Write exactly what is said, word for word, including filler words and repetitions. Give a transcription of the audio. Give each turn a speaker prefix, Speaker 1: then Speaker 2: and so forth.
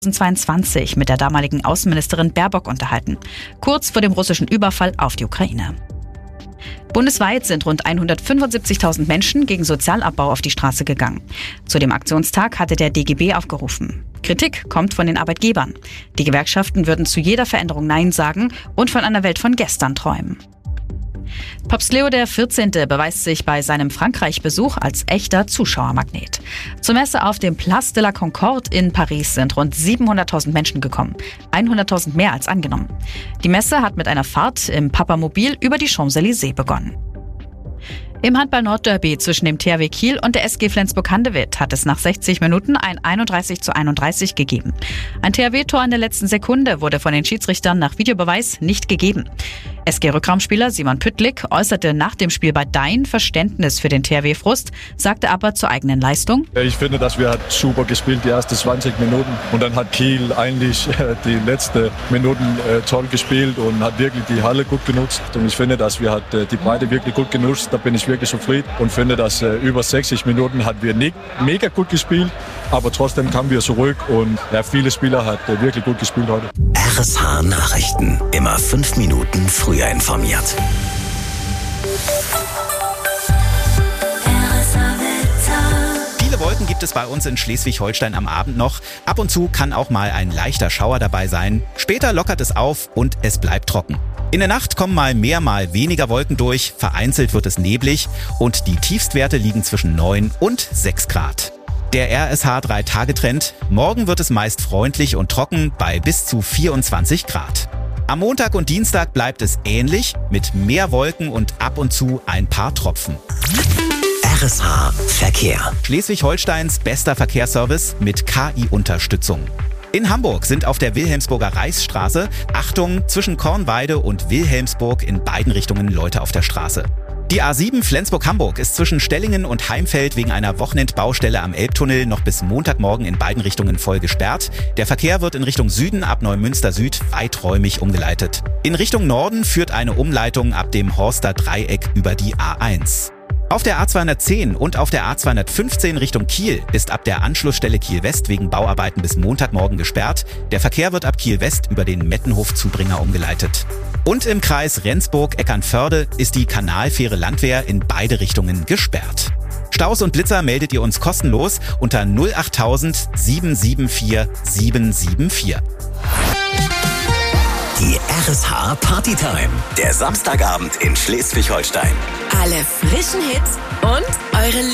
Speaker 1: zweitausendzweiundzwanzig mit der damaligen Außenministerin Baerbock unterhalten, kurz vor dem russischen Überfall auf die Ukraine. Bundesweit sind rund hundertfünfundsiebzigtausend Menschen gegen Sozialabbau auf die Straße gegangen. Zu dem Aktionstag hatte der D G B aufgerufen. Kritik kommt von den Arbeitgebern. Die Gewerkschaften würden zu jeder Veränderung Nein sagen und von einer Welt von gestern träumen. Papst Leo der vierzehnte beweist sich bei seinem Frankreich-Besuch als echter Zuschauermagnet. Zur Messe auf dem Place de la Concorde in Paris sind rund siebenhunderttausend Menschen gekommen, hunderttausend mehr als angenommen. Die Messe hat mit einer Fahrt im Papamobil über die Champs-Élysées begonnen. Im Handball-Nordderby zwischen dem T H W Kiel und der S G Flensburg-Handewitt hat es nach sechzig Minuten ein einunddreißig zu einunddreißig gegeben. Ein T H W-Tor in der letzten Sekunde wurde von den Schiedsrichtern nach Videobeweis nicht gegeben. S G-Rückraumspieler Simon Püttlik äußerte nach dem Spiel bei Dein Verständnis für den T H W-Frust, sagte aber zur eigenen Leistung:
Speaker 2: Ich finde, dass wir halt super gespielt, die ersten zwanzig Minuten. Und dann hat Kiel eigentlich äh, die letzten Minuten äh, toll gespielt und hat wirklich die Halle gut genutzt. Und ich finde, dass wir halt, äh, die Breite wirklich gut genutzt. Da bin ich wirklich zufrieden und finde, dass äh, über sechzig Minuten hat wir nicht mega gut gespielt. Aber trotzdem kamen wir zurück und ja, viele Spieler hat äh, wirklich gut gespielt heute.
Speaker 3: R S H Nachrichten. Immer fünf Minuten früher informiert.
Speaker 4: Viele Wolken gibt es bei uns in Schleswig-Holstein am Abend noch. Ab und zu kann auch mal ein leichter Schauer dabei sein. Später lockert es auf und es bleibt trocken. In der Nacht kommen mal mehr, mal weniger Wolken durch. Vereinzelt wird es neblig und die Tiefstwerte liegen zwischen neun und sechs Grad. Der R S H drei Tage Trend. Morgen wird es meist freundlich und trocken bei bis zu vierundzwanzig Grad. Am Montag und Dienstag bleibt es ähnlich mit mehr Wolken und ab und zu ein paar Tropfen.
Speaker 3: R S H Verkehr.
Speaker 4: Schleswig-Holsteins bester Verkehrsservice mit K I-Unterstützung. In Hamburg sind auf der Wilhelmsburger Reichsstraße, Achtung, zwischen Kornweide und Wilhelmsburg in beiden Richtungen Leute auf der Straße. Die A sieben Flensburg-Hamburg ist zwischen Stellingen und Heimfeld wegen einer Wochenendbaustelle am Elbtunnel noch bis Montagmorgen in beiden Richtungen voll gesperrt. Der Verkehr wird in Richtung Süden ab Neumünster Süd weiträumig umgeleitet. In Richtung Norden führt eine Umleitung ab dem Horster Dreieck über die A eins. Auf der A zweihundertzehn und auf der A zweihundertfünfzehn Richtung Kiel ist ab der Anschlussstelle Kiel West wegen Bauarbeiten bis Montagmorgen gesperrt. Der Verkehr wird ab Kiel West über den Mettenhof-Zubringer umgeleitet. Und im Kreis Rendsburg-Eckernförde ist die Kanalfähre Landwehr in beide Richtungen gesperrt. Staus und Blitzer meldet ihr uns kostenlos unter null achttausend sieben sieben vier sieben sieben vier.
Speaker 3: Die R S H Partytime. Der Samstagabend in Schleswig-Holstein.
Speaker 5: Alle frischen Hits und eure